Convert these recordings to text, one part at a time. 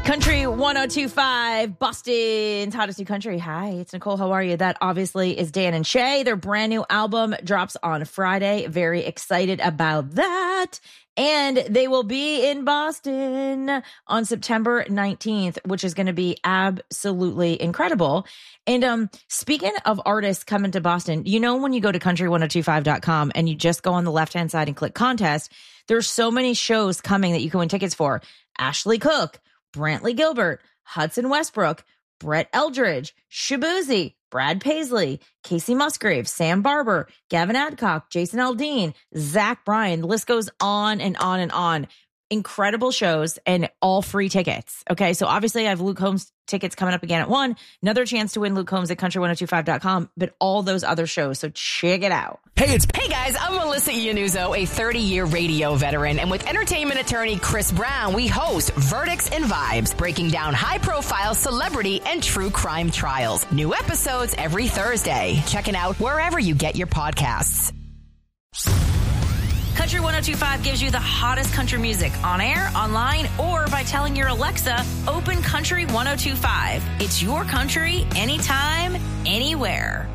Country 102.5, Boston's hottest new country. Hi, it's Nicole. How are you? That obviously is Dan and Shay. Their brand new album drops on Friday. Very excited about that. And they will be in Boston on September 19th, which is going to be absolutely incredible. And speaking of artists coming to Boston, you know when you go to country1025.com and you just go on the left-hand side and click contest, there's so many shows coming that you can win tickets for. Ashley Cook, Brantley Gilbert, Hudson Westbrook, Brett Eldridge, Shabuzi, Brad Paisley, Casey Musgraves, Sam Barber, Gavin Adcock, Jason Aldean, Zach Bryan. The list goes on and on and on. Incredible shows and all free tickets. Okay, so obviously I have Luke Combs tickets coming up again at 1. Another chance to win Luke Combs at country1025.com, but all those other shows. So check it out. Hey guys, I'm Melissa Iannuzzo, a 30-year radio veteran, and with entertainment attorney Chris Brown, we host Verdicts and Vibes, breaking down high-profile celebrity and true crime trials. New episodes every Thursday. Check it out wherever you get your podcasts. Country 102.5 gives you the hottest country music on air, online, or by telling your Alexa, open Country 102.5. It's your country, anytime, anywhere.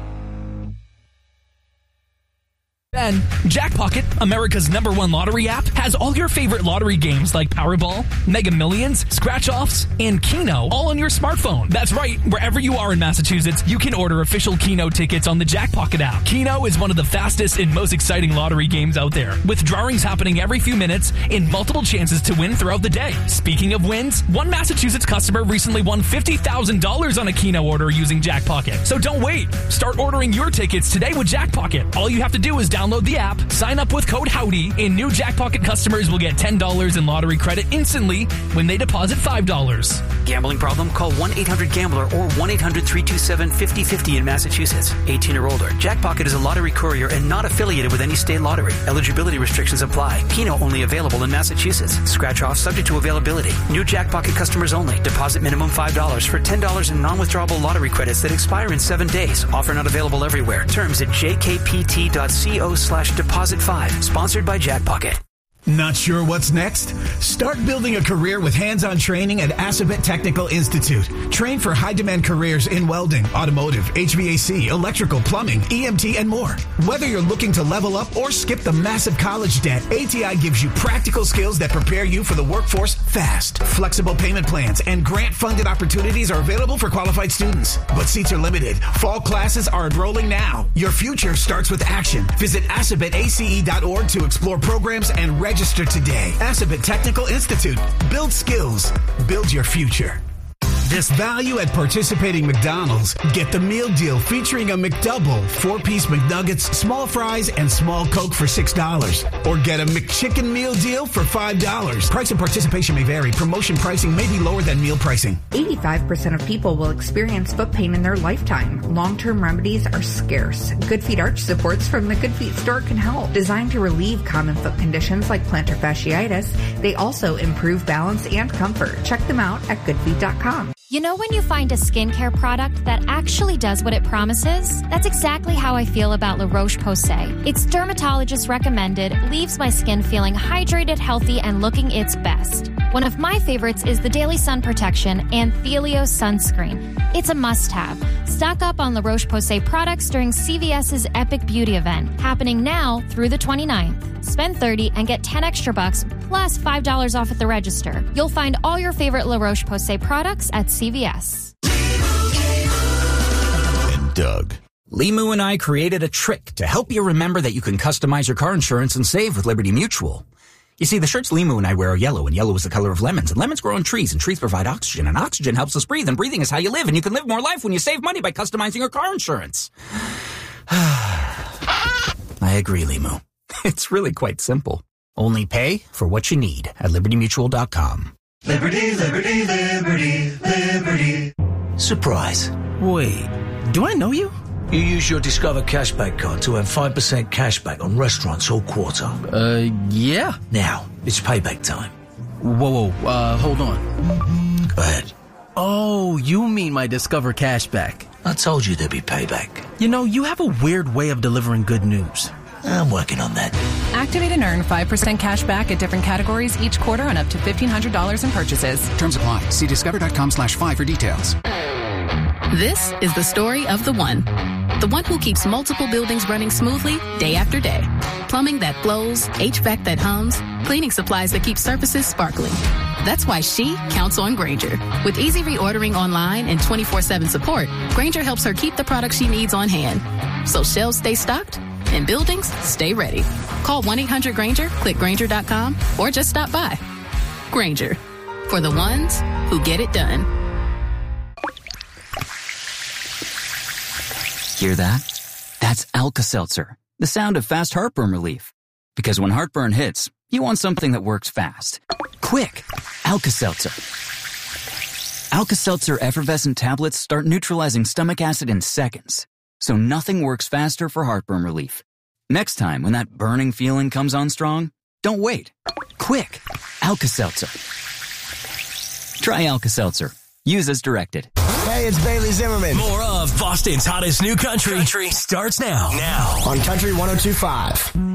And Jackpocket, America's #1 lottery app, has all your favorite lottery games like Powerball, Mega Millions, Scratch-Offs, and Keno all on your smartphone. That's right, wherever you are in Massachusetts, you can order official Keno tickets on the Jackpocket app. Keno is one of the fastest and most exciting lottery games out there, with drawings happening every few minutes and multiple chances to win throughout the day. Speaking of wins, one Massachusetts customer recently won $50,000 on a Keno order using Jackpocket. So don't wait. Start ordering your tickets today with Jackpocket. All you have to do is download the app, sign up with code HOWDY, and new Jackpocket customers will get $10 in lottery credit instantly when they deposit $5. Gambling problem? Call 1-800-GAMBLER or 1-800-327-5050 in Massachusetts. 18 or older. Jackpocket is a lottery courier and not affiliated with any state lottery. Eligibility restrictions apply. Keno only available in Massachusetts. Scratch off subject to availability. New Jackpocket customers only. Deposit minimum $5 for $10 in non-withdrawable lottery credits that expire in 7 days. Offer not available everywhere. Terms at jkpt.co/deposit5. Sponsored by Jackpocket. Not sure what's next? Start building a career with hands-on training at Assabet Technical Institute. Train for high-demand careers in welding, automotive, HVAC, electrical, plumbing, EMT, and more. Whether you're looking to level up or skip the massive college debt, ATI gives you practical skills that prepare you for the workforce fast. Flexible payment plans and grant-funded opportunities are available for qualified students, but seats are limited. Fall classes are enrolling now. Your future starts with action. Visit AssabetACE.org to explore programs and register today. Assabet Technical Institute. Build skills. Build your future. This value at participating McDonald's. Get the meal deal featuring a McDouble, 4-piece McNuggets, small fries, and small Coke for $6. Or get a McChicken meal deal for $5. Price and participation may vary. Promotion pricing may be lower than meal pricing. 85% of people will experience foot pain in their lifetime. Long-term remedies are scarce. Good Feet Arch Supports from the Good Feet store can help. Designed to relieve common foot conditions like plantar fasciitis, they also improve balance and comfort. Check them out at goodfeet.com. You know when you find a skincare product that actually does what it promises? That's exactly how I feel about La Roche-Posay. It's dermatologist recommended, leaves my skin feeling hydrated, healthy, and looking its best. One of my favorites is the Daily Sun Protection and Thelio Sunscreen. It's a must-have. Stock up on La Roche-Posay products during CVS's Epic Beauty event, happening now through the 29th. Spend $30 and get $10 extra bucks plus $5 off at the register. You'll find all your favorite La Roche-Posay products at CVS. And Doug. Limu and I created a trick to help you remember that you can customize your car insurance and save with Liberty Mutual. You see, the shirts Limu and I wear are yellow, and yellow is the color of lemons, and lemons grow on trees, and trees provide oxygen, and oxygen helps us breathe, and breathing is how you live, and you can live more life when you save money by customizing your car insurance. I agree, Limu. It's really quite simple. Only pay for what you need at LibertyMutual.com. Liberty, liberty, liberty, liberty. Surprise. Wait, do I know you? You use your Discover Cashback card to earn 5% cashback on restaurants all quarter. Yeah. Now, it's payback time. Whoa, hold on. Go ahead. Oh, you mean my Discover Cashback. I told you there'd be payback. You know, you have a weird way of delivering good news. I'm working on that. Activate and earn 5% cash back at different categories each quarter on up to $1,500 in purchases. Terms apply. See discover.com/5 for details. This is the story of the one. The one who keeps multiple buildings running smoothly day after day. Plumbing that flows, HVAC that hums, cleaning supplies that keep surfaces sparkling. That's why she counts on Grainger. With easy reordering online and 24/7 support, Grainger helps her keep the products she needs on hand. So shelves stay stocked and buildings stay ready. Call 1-800-GRAINGER, click Grainger.com, or just stop by. Grainger, for the ones who get it done. Hear that? That's Alka-Seltzer, the sound of fast heartburn relief. Because when heartburn hits, you want something that works fast. Quick, Alka-Seltzer. Alka-Seltzer effervescent tablets start neutralizing stomach acid in seconds. So nothing works faster for heartburn relief. Next time when that burning feeling comes on strong, don't wait. Quick, Alka-Seltzer. Try Alka-Seltzer. Use as directed. Hey, it's Bailey Zimmerman. More of Boston's hottest new country starts now. On Country 102.5.